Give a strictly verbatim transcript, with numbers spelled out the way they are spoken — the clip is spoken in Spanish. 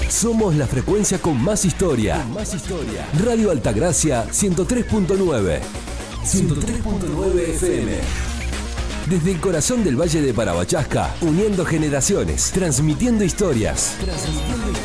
Somos la frecuencia con más historia. Con más historia. Radio Altagracia ciento tres punto nueve. ciento tres punto nueve F M. Desde el corazón del Valle de Parabachasca, uniendo generaciones, transmitiendo historias. Transmitiendo